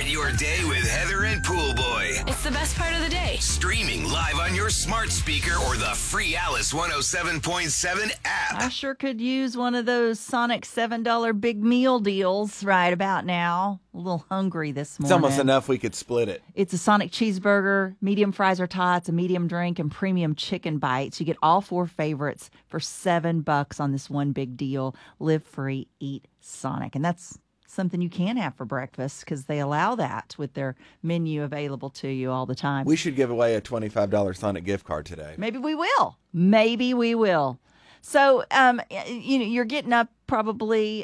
Start your day with Heather and Pool Boy. It's the best part of the day. Streaming live on your smart speaker or the free Alice 107.7 app. I sure could use one of those Sonic $7 big meal deals right about now. A little hungry this morning. It's almost enough we could split it. It's a Sonic cheeseburger, medium fries or tots, a medium drink, and premium chicken bites. You get all four favorites for $7 on this one big deal. Live free, eat Sonic. And that's something you can have for breakfast because they allow that with their menu available to you all the time. We should give away a $25 Sonic gift card today. Maybe we will. Maybe we will. So, you're getting up probably,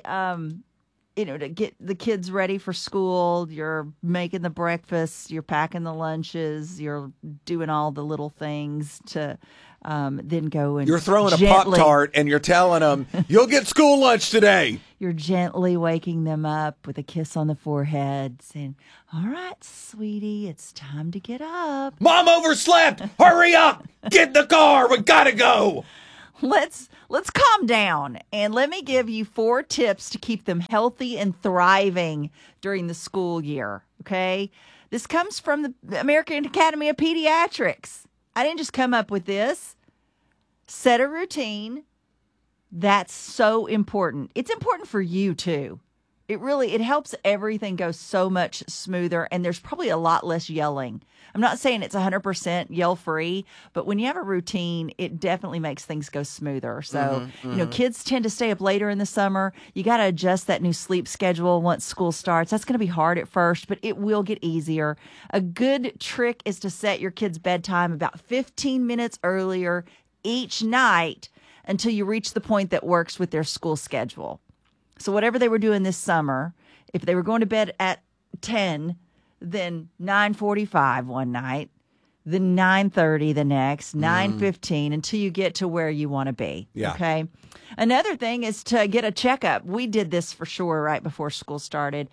to get the kids ready for school. You're making the breakfast. You're packing the lunches. You're doing all the little things to then go and You're throwing gently, a Pop-Tart and you're telling them, you'll get school lunch today. You're gently waking them up with a kiss on the forehead, saying, all right, sweetie, it's time to get up. Mom overslept. Hurry up. Get in the car. We gotta go. Let's calm down and let me give you 4 tips to keep them healthy and thriving during the school year, okay? This comes from the American Academy of Pediatrics. I didn't just come up with this. Set a routine. That's so important. It's important for you too. It helps everything go so much smoother, and there's probably a lot less yelling. I'm not saying it's 100% yell-free, but when you have a routine, it definitely makes things go smoother. So, kids tend to stay up later in the summer. You got to adjust that new sleep schedule once school starts. That's going to be hard at first, but it will get easier. A good trick is to set your kids' bedtime about 15 minutes earlier each night until you reach the point that works with their school schedule. So whatever they were doing this summer, if they were going to bed at 10, then 9:45 one night, then 9:30 the next, 9:15 until you get to where you want to be. Yeah. Okay. Another thing is to get a checkup. We did this for sure right before school started.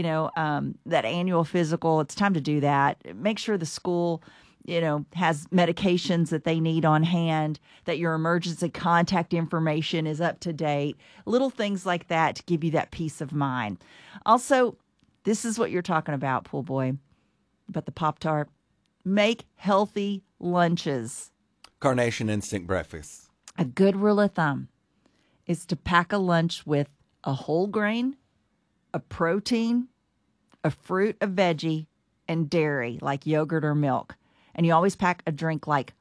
That annual physical. It's time to do that. Make sure the school has medications that they need on hand, that your emergency contact information is up to date, little things like that to give you that peace of mind. Also, this is what you're talking about, Pool Boy, about the Pop-Tart. Make healthy lunches. Carnation Instinct breakfast. A good rule of thumb is to pack a lunch with a whole grain, a protein, a fruit, a veggie, and dairy like yogurt or milk. And you always pack a drink like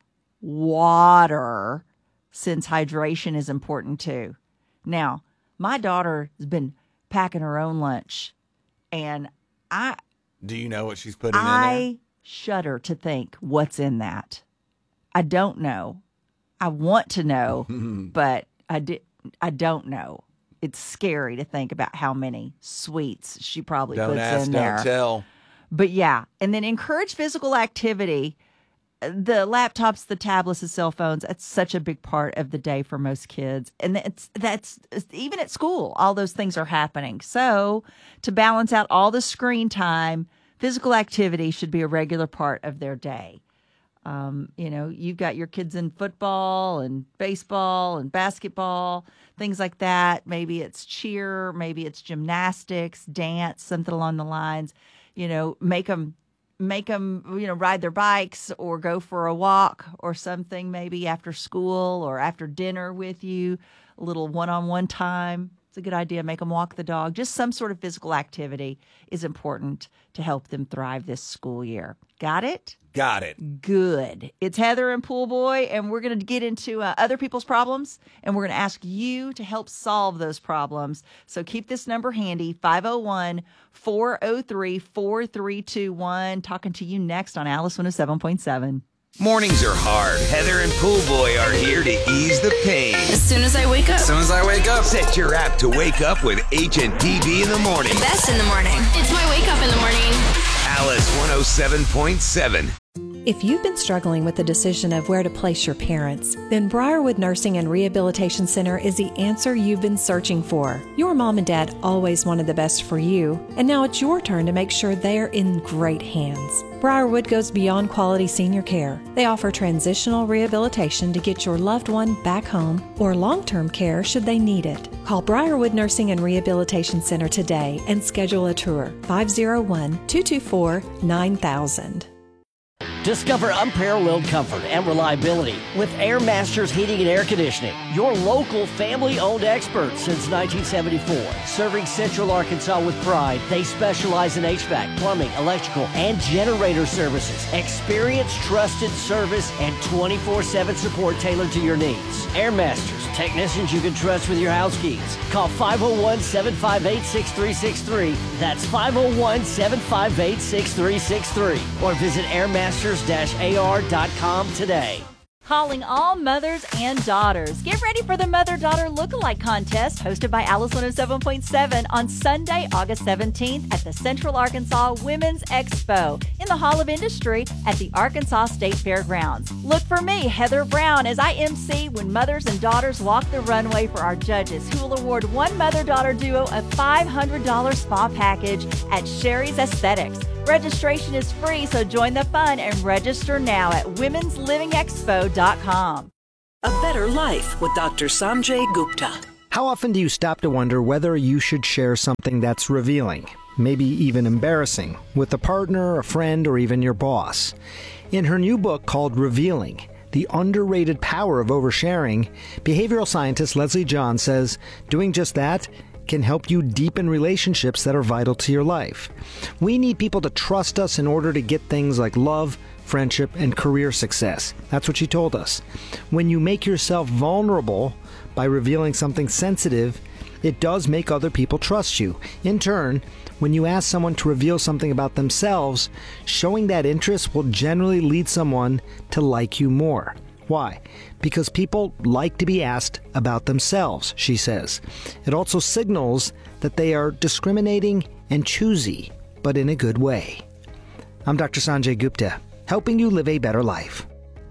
water, since hydration is important too. Now, my daughter has been packing her own lunch, and Do you know what she's putting in there? I shudder to think what's in that. I don't know. I want to know, but I don't know. It's scary to think about how many sweets she probably Don't puts ask, in there. don't tell. But yeah, and then encourage physical activity. The laptops, the tablets, the cell phones, that's such a big part of the day for most kids. And that's even at school, all those things are happening. So to balance out all the screen time, physical activity should be a regular part of their day. You've got your kids in football and baseball and basketball, things like that. Maybe it's cheer, maybe it's gymnastics, dance, something along the lines. Make them, ride their bikes or go for a walk or something, maybe after school or after dinner with you, a little one-on-one time. It's a good idea. Make them walk the dog. Just some sort of physical activity is important to help them thrive this school year. Got it? Got it. Good. It's Heather and Pool Boy, and we're going to get into other people's problems, and we're going to ask you to help solve those problems. So keep this number handy, 501-403-4321. Talking to you next on Alice 107.7. Mornings are hard. Heather and Pool Boy are here to ease the pain. As soon as I wake up. Set your app to wake up with HNTV in the morning. Best in the morning. It's my wake up in the morning. Alice 107.7. If you've been struggling with the decision of where to place your parents, then Briarwood Nursing and Rehabilitation Center is the answer you've been searching for. Your mom and dad always wanted the best for you, and now it's your turn to make sure they're in great hands. Briarwood goes beyond quality senior care. They offer transitional rehabilitation to get your loved one back home or long-term care should they need it. Call Briarwood Nursing and Rehabilitation Center today and schedule a tour. 501-224-9000. Discover unparalleled comfort and reliability with Air Masters Heating and Air Conditioning, your local family-owned experts since 1974. Serving Central Arkansas with pride, they specialize in HVAC, plumbing, electrical, and generator services. Experience, trusted service, and 24/7 support tailored to your needs. Air Masters, technicians you can trust with your house keys. Call 501-758-6363. That's 501-758-6363. Or visit airmasters-ar.com today. Calling all mothers and daughters. Get ready for the Mother-Daughter Lookalike Contest hosted by Alice 107.7 on Sunday, August 17th at the Central Arkansas Women's Expo in the Hall of Industry at the Arkansas State Fairgrounds. Look for me, Heather Brown, as I MC when mothers and daughters walk the runway for our judges, who will award one mother-daughter duo a $500 spa package at Sherry's Aesthetics. Registration is free, so join the fun and register now at womenslivingexpo.com. A Better Life with Dr. Sanjay Gupta. How often do you stop to wonder whether you should share something that's revealing, maybe even embarrassing, with a partner, a friend, or even your boss? In her new book called Revealing, The Underrated Power of Oversharing, behavioral scientist Leslie John says doing just that can help you deepen relationships that are vital to your life. We need people to trust us in order to get things like love, friendship, and career success. That's what she told us. When you make yourself vulnerable by revealing something sensitive, it does make other people trust you. In turn, when you ask someone to reveal something about themselves, showing that interest will generally lead someone to like you more. Why? Because people like to be asked about themselves, she says. It also signals that they are discriminating and choosy, but in a good way. I'm Dr. Sanjay Gupta, helping you live a better life.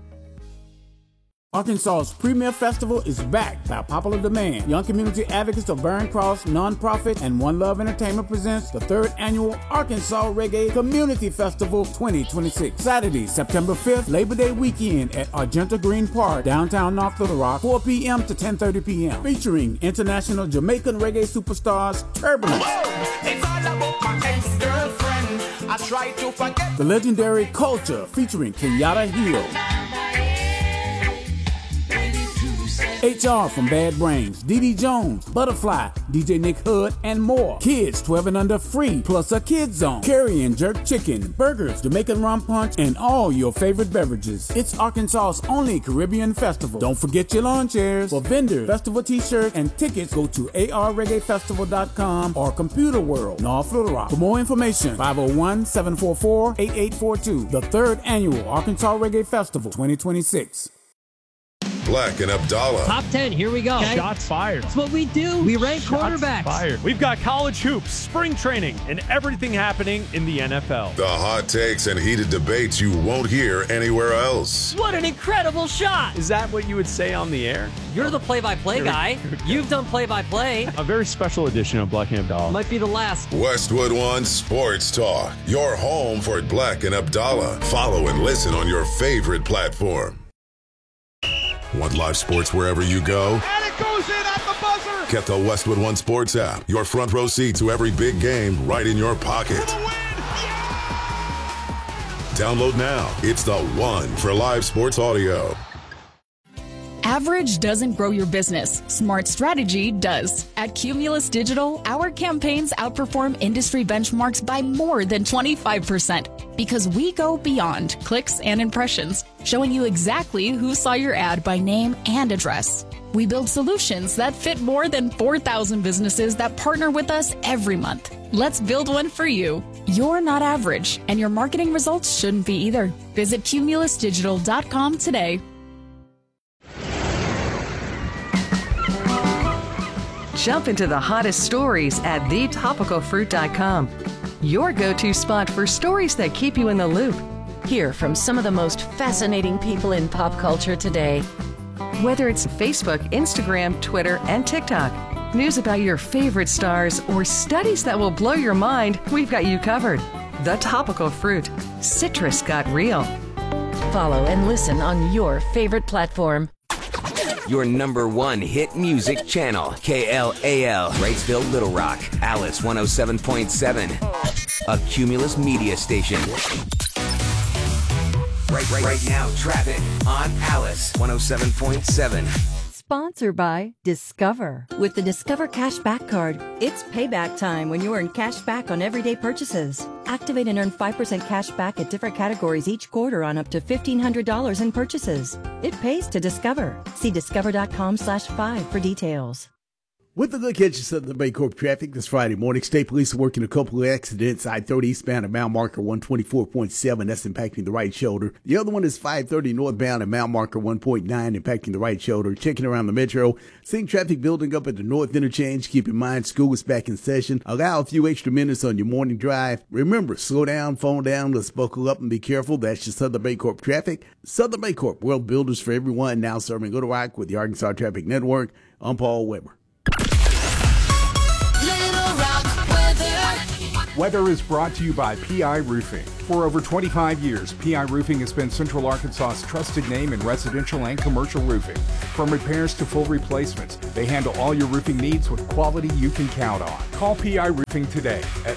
Arkansas's premier festival is back by popular demand. Young community advocates of Barron Cross Nonprofit and One Love Entertainment presents the third annual Arkansas Reggae Community Festival 2026. Saturday, September 5th, Labor Day weekend at Argenta Green Park, downtown North Little Rock, 4 p.m. to 10:30 p.m. Featuring international Jamaican reggae superstars Turbulence. It's all about my ex-girlfriend. I try to forget. The legendary Culture featuring Kenyatta Hill. HR from Bad Brains, Dee Jones, Butterfly, DJ Nick Hood, and more. Kids 12 and under free, plus a kids zone. Curry and jerk chicken, burgers, Jamaican rum punch, and all your favorite beverages. It's Arkansas's only Caribbean festival. Don't forget your lawn chairs. For vendors, festival t-shirts, and tickets, go to arreggaefestival.com or Computer World, North Little Rock. For more information, 501-744-8842. The third annual Arkansas Reggae Festival 2026. Black and Abdallah. Top 10, here we go. Okay. Shots fired. That's what we do. We rank quarterbacks. Fired. We've got college hoops, spring training, and everything happening in the NFL. The hot takes and heated debates you won't hear anywhere else. What an incredible shot. Is that what you would say on the air? You're the play-by-play guy. You've done play-by-play. A very special edition of Black and Abdallah. Might be the last. Westwood One Sports Talk. Your home for Black and Abdallah. Follow and listen on your favorite platform. Want live sports wherever you go? And it goes in at the buzzer! Get the Westwood One Sports app. Your front row seat to every big game right in your pocket. For the win! Yeah! Download now. It's the one for live sports audio. Average doesn't grow your business. Smart strategy does. At Cumulus Digital, our campaigns outperform industry benchmarks by more than 25% because we go beyond clicks and impressions, showing you exactly who saw your ad by name and address. We build solutions that fit more than 4,000 businesses that partner with us every month. Let's build one for you. You're not average, and your marketing results shouldn't be either. Visit cumulusdigital.com today. Jump into the hottest stories at thetopicalfruit.com. Your go-to spot for stories that keep you in the loop. Hear from some of the most fascinating people in pop culture today. Whether it's Facebook, Instagram, Twitter, and TikTok, news about your favorite stars, or studies that will blow your mind, we've got you covered. The Topical Fruit. Citrus got real. Follow and listen on your favorite platform. Your number one hit music channel, KLAL, Wrightsville, Little Rock, Alice 107.7, a Cumulus media station. Right now, traffic on Alice 107.7. Sponsored by Discover. With the Discover Cashback Card, it's payback time when you earn cash back on everyday purchases. Activate and earn 5% cash back at different categories each quarter on up to $1,500 in purchases. It pays to Discover. See discover.com/5 for details. With the look at your Southern Baycorp traffic this Friday morning, State Police are working a couple of accidents. I-30 eastbound at mile marker 124.7, that's impacting the right shoulder. The other one is 530 northbound at mile marker 1.9, impacting the right shoulder. Checking around the metro, seeing traffic building up at the north interchange. Keep in mind, school is back in session. Allow a few extra minutes on your morning drive. Remember, slow down, phone down, let's buckle up and be careful. That's your Southern Baycorp traffic. Southern Baycorp, world builders for everyone, now serving Little Rock with the Arkansas Traffic Network. I'm Paul Weber. Weather is brought to you by PI Roofing. For over 25 years, PI Roofing has been Central Arkansas's trusted name in residential and commercial roofing. From repairs to full replacements, they handle all your roofing needs with quality you can count on. Call PI Roofing today at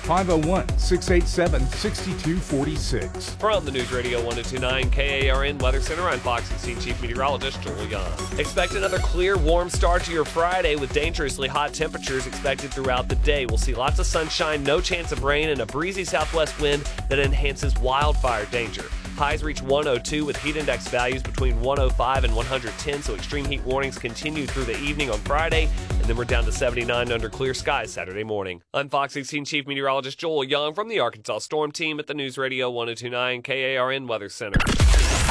501-687-6246. From the News Radio 1029 KARN Weather Center, I'm Fox 16 Chief Meteorologist Joel Young. Expect another clear, warm start to your Friday with dangerously hot temperatures expected throughout the day. We'll see lots of sunshine, no chance of rain, and a breezy southwest wind that enhances wildfire danger. Highs reach 102 with heat index values between 105 and 110, so extreme heat warnings continue through the evening on Friday, and then we're down to 79 under clear skies Saturday morning. I'm Fox 16 Chief Meteorologist Joel Young from the Arkansas Storm Team at the News Radio 1029 KARN Weather Center.